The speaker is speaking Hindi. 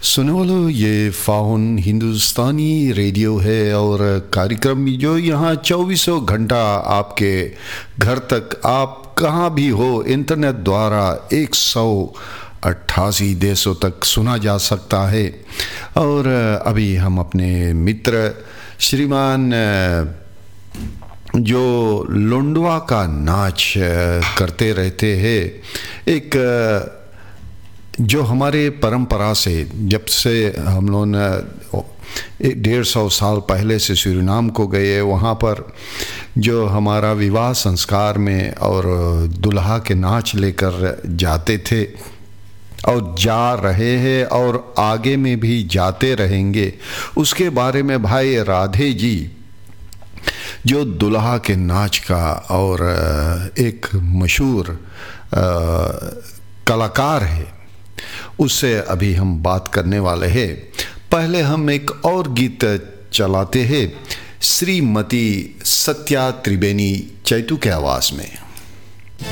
सुनो वालो, ये फाउन हिंदुस्तानी रेडियो है और कार्यक्रम जो यहाँ चौबीसों घंटा आपके घर तक, आप कहाँ भी हो, इंटरनेट द्वारा 188 देशों तक सुना जा सकता है। और अभी हम अपने मित्र श्रीमान जो लोंडवा का नाच करते रहते हैं, एक जो हमारे परंपरा से जब से हम लोग 150 साल पहले से सूरीनाम को गए, वहाँ पर जो हमारा विवाह संस्कार में और दुल्हा के नाच लेकर जाते थे और जा रहे हैं और आगे में भी जाते रहेंगे, उसके बारे में भाई राधे जी जो दुल्हा के नाच का और एक मशहूर कलाकार है, उससे अभी हम बात करने वाले हैं। पहले हम एक और गीत चलाते हैं श्रीमती सत्या त्रिवेणी चैतू के आवाज़ में।